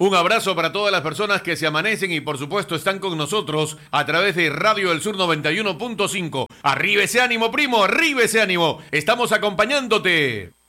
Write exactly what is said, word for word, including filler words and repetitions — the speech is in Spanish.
Un abrazo para todas las personas que se amanecen y por supuesto están con nosotros a través de Radio del Sur noventa y uno punto cinco. Arriba ese ánimo, primo, arriba ese ánimo. Estamos acompañándote.